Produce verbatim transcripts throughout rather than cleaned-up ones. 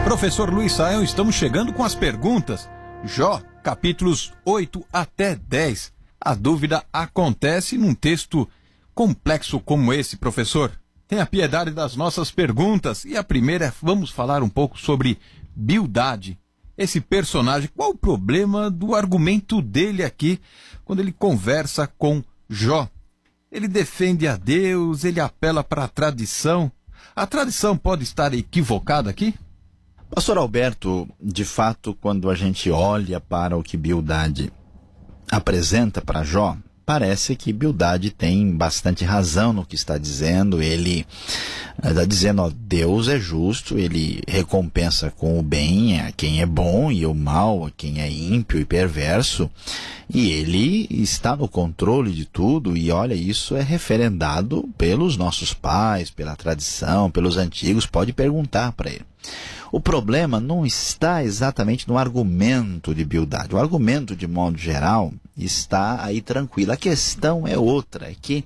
Professor Luiz Saião, estamos chegando com as perguntas. Jó, capítulos oito até dez. A dúvida acontece num texto complexo como esse, professor. Tenha piedade das nossas perguntas. E a primeira é, vamos falar um pouco sobre Bildade. Esse personagem, qual o problema do argumento dele aqui, quando ele conversa com Jó? Ele defende a Deus, ele apela para a tradição. A tradição pode estar equivocada aqui? Pastor Alberto, de fato, quando a gente olha para o que Bildade apresenta para Jó, parece que Bildade tem bastante razão no que está dizendo. Ele está dizendo, ó, Deus é justo, ele recompensa com o bem a quem é bom e o mal a quem é ímpio e perverso, e ele está no controle de tudo. E olha, isso é referendado pelos nossos pais, pela tradição, pelos antigos. Pode perguntar para ele. O problema não está exatamente no argumento de Bildade. O argumento, de modo geral, está aí tranquilo. A questão é outra, é que,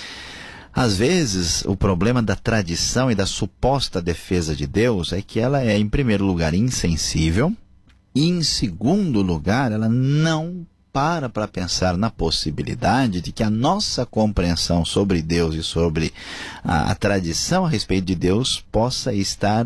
às vezes, o problema da tradição e da suposta defesa de Deus é que ela é, em primeiro lugar, insensível, e, em segundo lugar, ela não para para pensar na possibilidade de que a nossa compreensão sobre Deus e sobre a, a tradição a respeito de Deus possa estar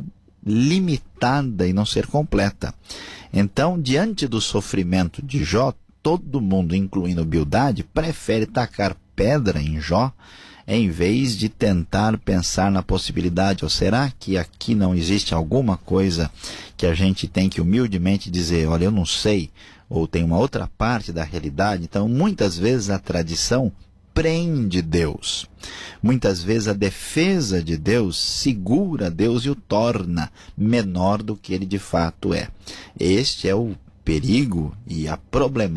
limitada e não ser completa. Então, diante do sofrimento de Jó, todo mundo, incluindo Bildade, prefere tacar pedra em Jó, em vez de tentar pensar na possibilidade, ou será que aqui não existe alguma coisa que a gente tem que humildemente dizer, olha, eu não sei, ou tem uma outra parte da realidade. Então, muitas vezes a tradição prende Deus. Muitas vezes a defesa de Deus segura Deus e o torna menor do que ele de fato é. Este é o perigo e a problemática